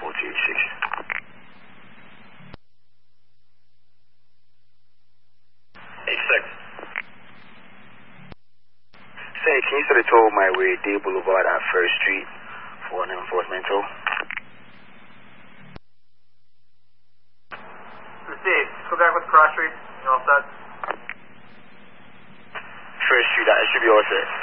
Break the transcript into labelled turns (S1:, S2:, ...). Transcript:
S1: 4286. Say, can you sort of tow my way Day Boulevard at First Street for an enforcemental?
S2: Steve, go back with Cross Street. You all set?
S1: First Street, that should be all set.